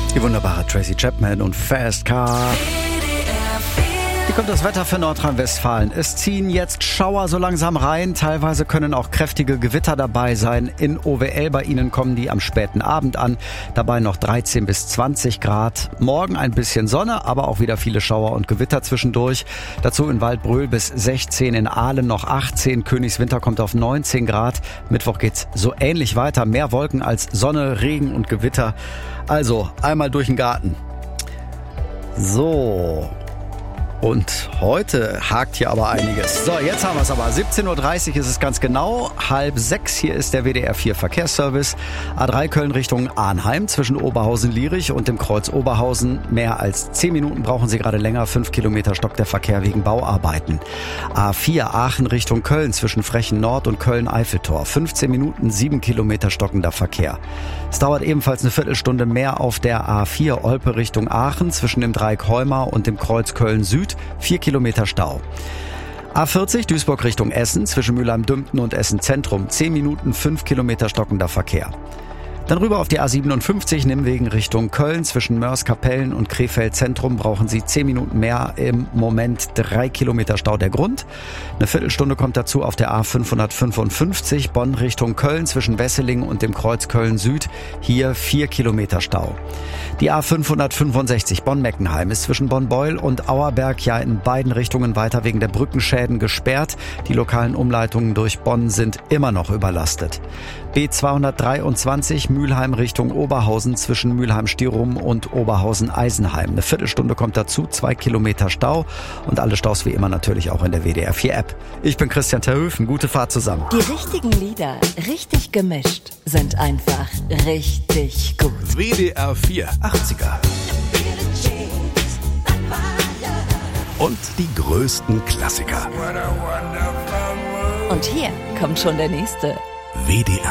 Die wunderbare Tracy Chapman und Fast Car. Hier kommt das Wetter für Nordrhein-Westfalen. Es ziehen jetzt Schauer so langsam rein. Teilweise können auch kräftige Gewitter dabei sein. In OWL bei Ihnen kommen die am späten Abend an. Dabei noch 13 bis 20 Grad. Morgen ein bisschen Sonne, aber auch wieder viele Schauer und Gewitter zwischendurch. Dazu in Waldbröl bis 16, in Aalen noch 18. Königswinter kommt auf 19 Grad. Mittwoch geht's so ähnlich weiter. Mehr Wolken als Sonne, Regen und Gewitter. Also einmal durch den Garten. So. Und heute hakt hier aber einiges. So, jetzt haben wir es aber. 17.30 Uhr ist es ganz genau. 5:30 hier ist der WDR 4 Verkehrsservice. A3 Köln Richtung Arnheim zwischen Oberhausen-Lierich und dem Kreuz Oberhausen. Mehr als 10 Minuten brauchen Sie gerade länger. 5 Kilometer stockt der Verkehr wegen Bauarbeiten. A4 Aachen Richtung Köln zwischen Frechen Nord und Köln-Eiffeltor. 15 Minuten, 7 Kilometer stockender Verkehr. Es dauert ebenfalls eine Viertelstunde mehr auf der A4 Olpe Richtung Aachen zwischen dem Dreieck Heumar und dem Kreuz Köln-Süd. 4 Kilometer Stau. A40 Duisburg Richtung Essen zwischen Mülheim-Dümpten und Essen Zentrum. 10 Minuten, 5 Kilometer stockender Verkehr. Dann rüber auf die A57 Nimmwegen Richtung Köln. Zwischen Mörs-Kapellen und Krefeld Zentrum brauchen Sie 10 Minuten mehr. Im Moment 3 Kilometer Stau der Grund. Eine Viertelstunde kommt dazu auf der A555 Bonn Richtung Köln zwischen Wesseling und dem Kreuz Köln Süd. Hier 4 Kilometer Stau. Die A565 Bonn-Meckenheim ist zwischen Bonn-Beul und Auerberg ja in beiden Richtungen weiter wegen der Brückenschäden gesperrt. Die lokalen Umleitungen durch Bonn sind immer noch überlastet. B223 Mülheim Richtung Oberhausen zwischen Mülheim-Stierum und Oberhausen-Eisenheim. Eine Viertelstunde kommt dazu, 2 Kilometer Stau und alle Staus wie immer natürlich auch in der WDR 4 App. Ich bin Christian Terhöfen, gute Fahrt zusammen. Die richtigen Lieder, richtig gemischt, sind einfach richtig gut. WDR 4 80er. Und die größten Klassiker. Und hier kommt schon der nächste. WDR